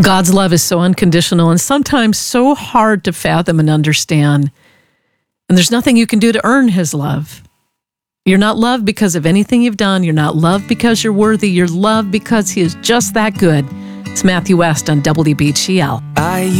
God's love is so unconditional and sometimes so hard to fathom and understand. And there's nothing you can do to earn his love. You're not loved because of anything you've done. You're not loved because you're worthy. You're loved because he is just that good. It's Matthew West on WBGL.